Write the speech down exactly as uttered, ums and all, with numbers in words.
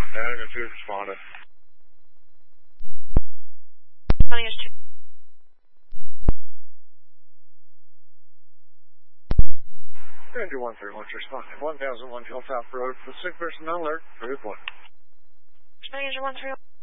Negative two responded. County is two. Ranger one three one, responded. one thousand one Hilltop Road, Pacific personnel alert, three point. Ranger one three one.